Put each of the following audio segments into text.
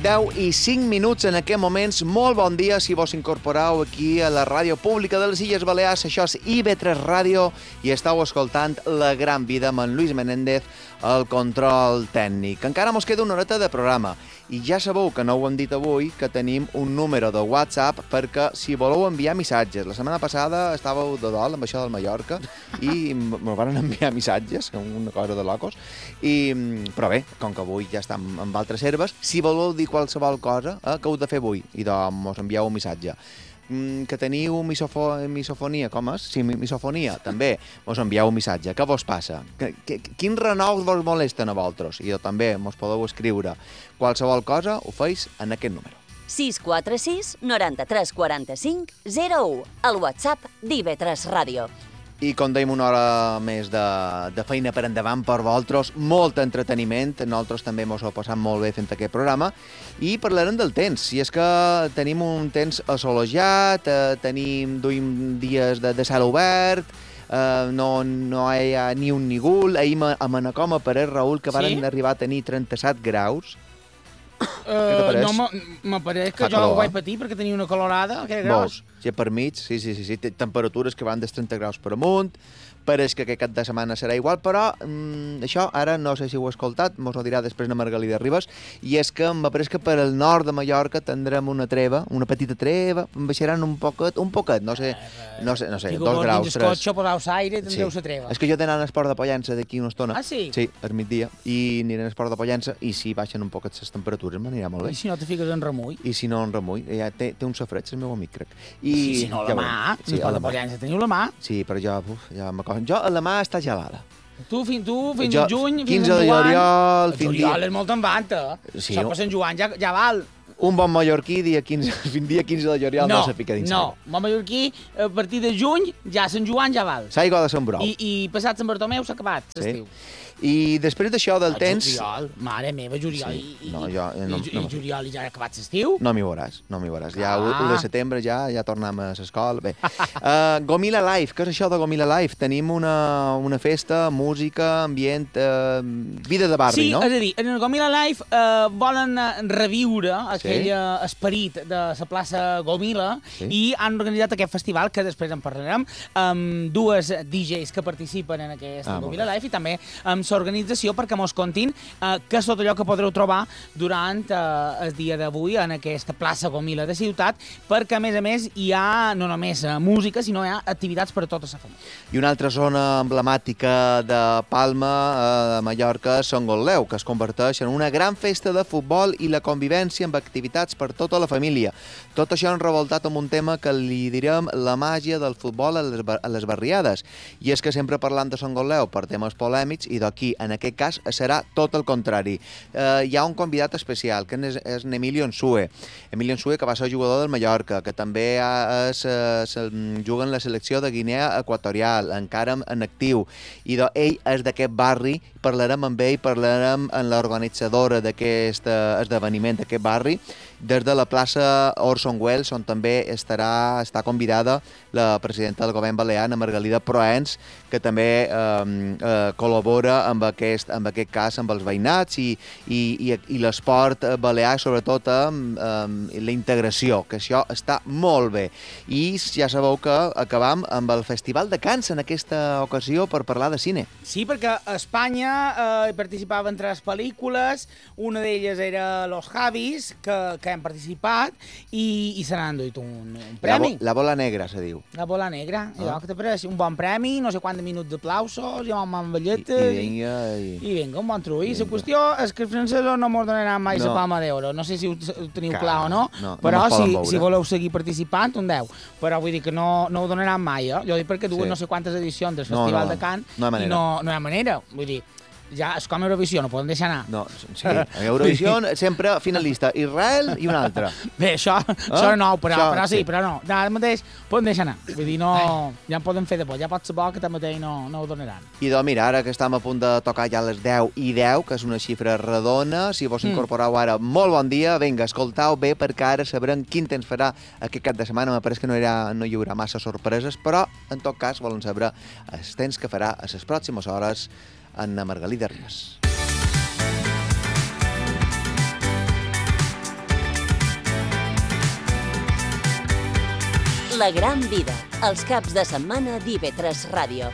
10 i 5 minuts en aquests moments. Molt bon dia si vos incorporeu aquí a la ràdio pública de les Illes Balears. Això és IB3 Ràdio i estàu escoltant La Gran Vida amb en Lluís Menéndez al control tècnic. Encara mos queda una horeta de programa i ja sabeu que no ho hem dit avui, que tenim un número de WhatsApp perquè si voleu enviar missatges. La setmana passada estàveu de dol amb això del Mallorca i me van enviar missatges, una cosa de locos. Però bé, com que avui ja estem amb altres herbes, si voleu dir qualsevol cosa, què heu de fer avui? I doncs mos envieu un missatge. Que teniu misofonia, com és? Sí, misofonia, també. Mos envieu un missatge. Què vos passa? Quins renocs vos molesten a vosaltres? I també mos podeu escriure qualsevol cosa, ho feis en aquest número. 646 93 45 01, el WhatsApp d'IB3 Ràdio. I com dèiem, una hora més de feina per endavant per vosaltres, molt entreteniment, nosaltres també ens ho passam molt bé fent aquest programa, i parlarem del temps. Si és que tenim un temps assolejat, duim dies de cel obert, no hi ha ni un ni gul. Ahir a Manacor m'apareix, Raül, que van arribar a tenir 37 graus. No, m'apareix que jo ho vaig patir perquè tenia una calorada. Veus, si per mig, sí, té temperatures que van dels 30 graus per amunt, pareix que aquest cap de setmana serà igual, però això ara no sé si ho he escoltat, mos ho dirà després la Margalida Ribas, i és que m'apareix que per al nord de Mallorca tindrem una treva, una petita treva, baixaran un poquet, no sé, 2 graus, 3. Cotxe, posau l'aire, tindreu la treva. És que jo tenen esport de Pollença d'aquí una estona. Ah, sí? Sí, al migdia, i anirem a esport de Pollença, i si baixen un poquet les temperatures m'anirà molt bé. I si no te fiques en remull? I si no en remull, ja té un safreig, el meu amic, crec. I si no, la mà, l'esport de Pollença, teniu la mà? Sí, però ja jo a la mà està gelada. Tu fins a juny, 15 de juliol... El juliol és molt en vanta. Sí, això per Sant Joan ja val. Un bon mallorquí dia 15 de juliol no se fica dins. No, bon mallorquí a partir de juny ja Sant Joan ja val. S'aigua de Sant Brou. I passat Sant Bartomeu s'ha acabat l'estiu. I després d'això del temps... Juliol, mare meva, juliol. Sí. I juliol i ja ha acabat l'estiu? No m'hi veuràs. Ja l'1 de setembre ja tornem a l'escola. Bé, Gomila Live, què és això de Gomila Live? Tenim una festa, música, ambient, vida de barri, no? Sí, és a dir, en el Gomila Live volen reviure aquell esperit de la plaça Gomila i han organitzat aquest festival, que després en parlarem, amb 2 DJs que participen en aquest Gomila Live i també amb l'organització perquè mos contin què és tot allò que podreu trobar durant el dia d'avui en aquesta plaça Gomila de ciutat, perquè a més hi ha no només música, sinó hi ha activitats per a tota la família. I una altra zona emblemàtica de Palma, a Mallorca, és Sant Gotleu, que es converteix en una gran festa de futbol i la convivència amb activitats per tota la família. Tot això han revoltat amb un tema que li direm la màgia del futbol a les barriades. I és que sempre parlant de Sant Gotleu per temes polèmics, i d'aquí, en aquest cas, serà tot el contrari. Hi ha un convidat especial, que és Emilio Ensue. Emilio Ensue, que va ser jugador del Mallorca, que també juga en la selecció de Guinea Equatorial, encara en actiu. I ell és d'aquest barri, parlarem amb ell, parlarem amb l'organitzadora d'aquest esdeveniment d'aquest barri, des de la plaça Orson Welles, on també està convidada la presidenta del govern balear, Margalida Proens, que també col·labora amb aquest cas amb els veïnats i l'esport balear, sobretot amb la integració, que això està molt bé. I ja sabeu que acabam amb el Festival de Cants en aquesta ocasió per parlar de cine. Sí, perquè a Espanya hi participaven 3 pel·lícules, una d'elles era Los Javis, que han participat, i se n'han duit un premi. La bola negra, se diu. La bola negra. Que t'apareix un bon premi, no sé quants minuts d'aplausos, hi ha un bon balletes... I vinga, un bon trull. La qüestió és que els francesos no mos donaran mai la palma d'euro. No sé si ho teniu clar o no, però si voleu seguir participant, un 10. Però vull dir que no ho donaran mai, eh? Jo dic perquè duen no sé quantes edicions del Festival de Cant i no hi ha manera. Vull dir, ja és com Eurovisió, no podem deixar anar. No, sí, a Eurovisió sempre finalista, Israel i un altre. Bé, això és nou, però no. Ara mateix podem deixar anar. Vull dir, ja en podem fer de por, ja pot ser bo que tanmateix no ho donaran. I doncs mira, ara que estem a punt de tocar ja les 10:10, que és una xifra redona, si vos incorporeu ara, molt bon dia, vinga, escoltau bé, perquè ara sabrem quin temps farà aquest cap de setmana. M'apareix que no hi haurà massa sorpreses, però en tot cas volen saber el temps que farà a les pròximes hores en Margalida Ribas. La gran vida, els caps de setmana d'IV3 Ràdio.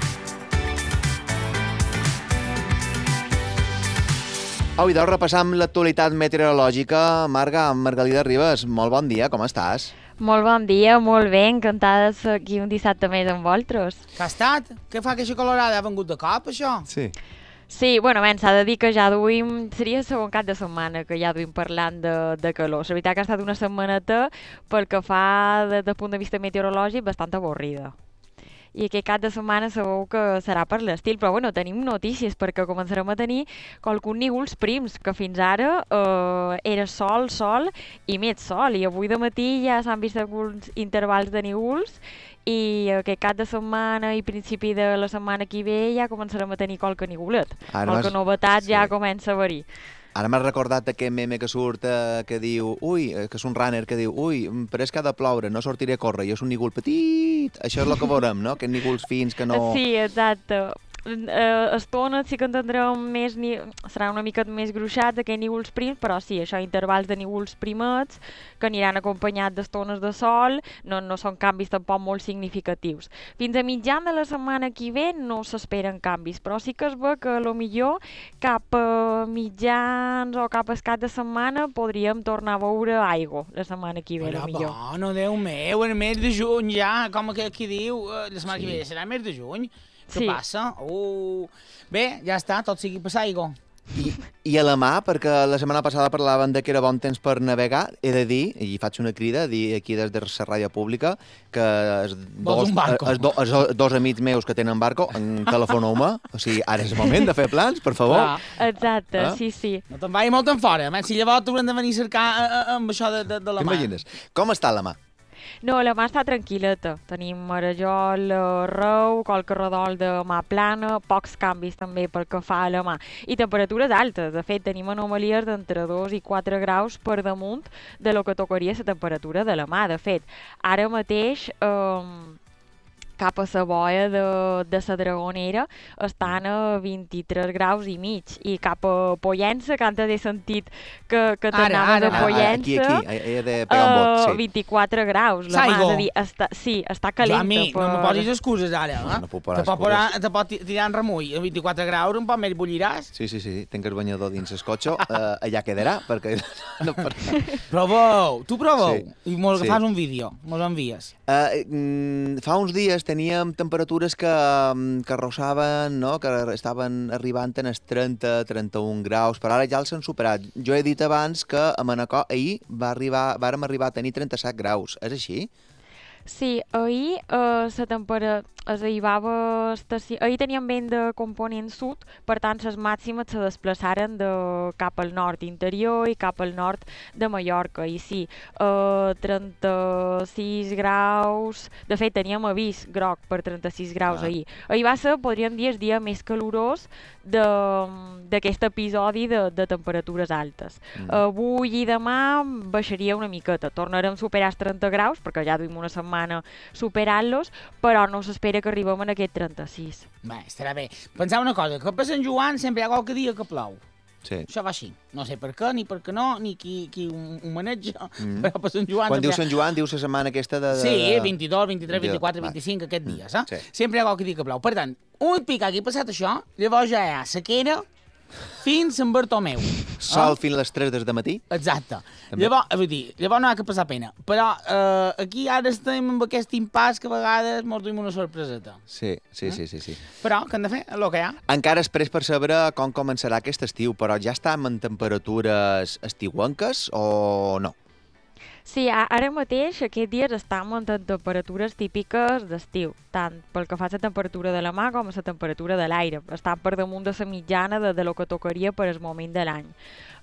Avui doncs repassam l'actualitat meteorològica. Margalida Ribas, molt bon dia, com estàs? Molt bon dia, molt bé, encantada de ser aquí un dissabte més amb vosaltres. Què ha estat? Què fa aquesta colorada? Ha vengut de cop, això? Sí. Sí, bueno, s'ha de dir que ja duim, seria el segon cap de setmana que ja duim parlant de calor. La veritat que ha estat una setmaneta, pel que fa des del punt de vista meteorològic, bastant avorrida. I aquest cap de setmana sabeu que serà per l'estil, però bueno, tenim notícies perquè començarem a tenir qualcun nígols prims, que fins ara era sol i més sol, i avui de matí ja s'han vist alguns intervals de nígols i aquest cap de setmana i principi de la setmana que ve ja començarem a tenir qualque nígolet. Qualque novetat ja comença a haver-hi. Ara m'has recordat aquest meme que surt que diu, que és un runner que diu, però és que ha de ploure, no sortiré a córrer, jo és un nígol petit. Això és el que veurem, no? Aquests nígols fins que no... Sí, exacte. Estones sí que en tindrem més, serà una mica més gruixats aquests nígols prims, però sí, això, intervals de nígols primets que aniran acompanyats d'estones de sol, no són canvis tampoc molt significatius. Fins a mitjan de la setmana que ve no s'esperen canvis, però sí que es ve que potser cap a mitjans o cap a cap de setmana podríem tornar a veure aigua la setmana que ve, potser. Bueno, Déu meu, el mes de juny ja, com aquí diu, la setmana que ve serà el mes de juny. Què passa? Bé, ja està, tot sigui per aigua. I a la mà, perquè la setmana passada parlaven que era bon temps per navegar, he de dir, i faig una crida, aquí des de la ràdio pública, que dos amics meus que tenen barco, telefoneu-me, o sigui, ara és el moment de fer plans, per favor. Exacte, sí. No te'n vagi molt en fora, si llavors t'haurem de venir a cercar amb això de la mà. T'imagines? Com està la mà? No, la mà està tranquil·leta. Tenim marejol, reu, qualque redol de mà plana, pocs canvis també pel que fa a la mà. I temperatures altes. De fet, tenim anomalies d'entre 2 i 4 graus per damunt de lo que tocaria la temperatura de la mà. De fet, ara mateix... cap a la boia de la Dragonera estan a 23 graus i mig, i cap a Pollença, que antes he sentit que t'anaves a Pollença, aquí, he de pegar un bot, sí. 24 graus, la mà, és a dir, està calenta. No me posis excuses ara, no puc posar excuses. Te pot tirar en remull, a 24 graus un poc més bulliràs. Sí, tinc el banyador dins el cotxe, allà quedarà, perquè... Proveu, tu proveu, i fas un vídeo, mos envies. Fa uns dies teníem temperatures que arrossaven, no? Que estaven arribant en els 30-31 graus, però ara ja els han superat. Jo he dit abans que a Manacor ahir vàrem arribar a tenir 37 graus. És així? Sí, ahir ahir teníem vent de component sud, per tant les màximes se desplaçaren cap al nord interior i cap al nord de Mallorca. I sí, 36 graus, de fet teníem avís groc per 36 graus ahir. Ahir va ser, podríem dir, el dia més calorós d'aquest episodi de temperatures altes. Avui i demà baixaria una miqueta, tornarem a superar els 30 graus, perquè ja duim una setmana superant-los, però no s'espera que arribem en aquest 36. Bé, estarà bé. Pensava una cosa, que per Sant Joan sempre hi ha qualque dia que plou. Sí. Això va així. No sé per què, ni per què no, ni qui ho maneja, però per Sant Joan... Quan dius Sant Joan, dius la setmana aquesta de... Sí, 22, 23, 24, 25, aquests dies, eh? Sempre hi ha qualque dia que plou. Per tant, un pic que ha passat això, llavors ja hi ha sequera fins Sant Bartomeu. Sol fins a les 3 del matí? Exacte. Llavors no ha que passar pena. Però aquí ara estem amb aquest impàs que a vegades ens duim una sorpreseta. Sí. Però que hem de fer el que hi ha. Encara esperes per saber com començarà aquest estiu, però ja estem en temperatures estiuenques o no? Sí, ara mateix, aquests dies, estem en temperatures típiques d'estiu, tant pel que fa a la temperatura de la mà com a la temperatura de l'aire. Estan per damunt de la mitjana de lo que tocaria per el moment de l'any.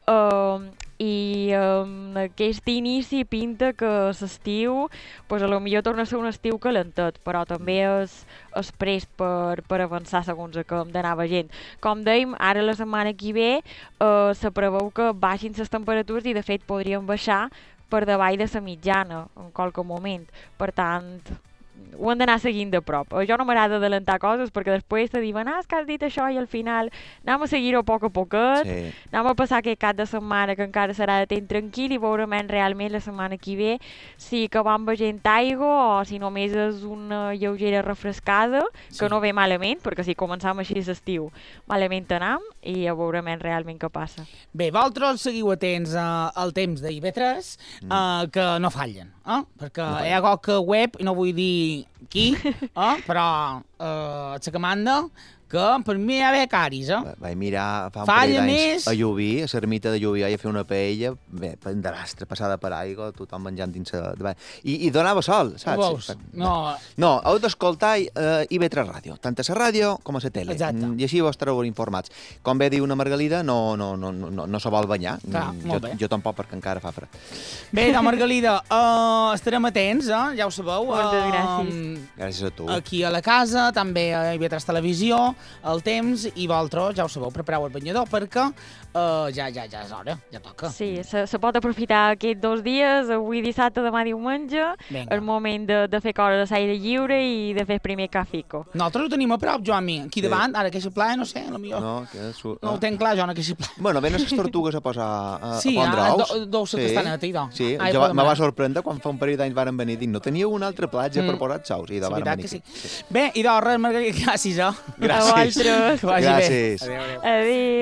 I aquest inici pinta que l'estiu, pues, potser torna a ser un estiu calentet, però també és prest per avançar segons que hem d'anar veient. Com dèiem, ara la setmana que ve se preveu que baixin les temperatures i de fet podrien baixar per davall de la mitjana en qualque moment. Per tant, ho hem d'anar seguint de prop. Jo no m'agrada adelantar coses perquè després te diuen és que has dit això i al final anem a seguir-ho a poc a poquet, anem a passar aquest cap de setmana que encara serà de temps tranquil i veurem realment la setmana que ve si acabam veient aigua o si només és una lleugera refrescada, que no ve malament, perquè si començam així l'estiu, malament anam i ja veurem realment què passa. Bé, vosaltres seguiu atents al temps d'IV3, que no fallen, perquè hi ha qualque web, i no vull dir qui, però la que manda, que per mi hi ha becaris, Vaig mirar fa un Falla parell més. d'anys a Llubí, a l'ermita de Llubí, a fer una paella, bé, de rastre, passada per aigua, tothom menjant dins... I donava sol, saps? Veus? No, heu d'escoltar IB3 Ràdio, tant a la ràdio com a la tele. Exacte. I així vos estareu informats. Com bé diu una Margalida, no se vol banyar. Clar, molt bé. Jo tampoc, perquè encara fa fred. Bé, Margalida, estarem atents, ja ho sabeu. Moltes gràcies. Gràcies a tu. Aquí a la casa, també a IB3 Televisió, el temps, i vosaltres, ja ho sabeu, prepareu el banyador perquè ja és hora, ja toca. Sí, se pot aprofitar aquests 2 dies, avui dissabte, demà diumenge, el moment de fer coses a l'aire lliure i de fer primer cafico. Nosaltres ho tenim a prop, Joan, aquí davant, ara que playa, no sé, potser... No ho tenc clar, jo, que playa. Bueno, venen les tortugues a posar a pondre ous. Sí, deu ser castaneta, idò. Sí, me va sorprendre quan fa un parell d'anys varen venir i dic, no teníeu una altra platja per posar xous? I van venir. Bé, idò, res, Margarida, gràcies, Gràcies. A vosaltres. Que vagi bé. Gràcies. Adéu. Adéu.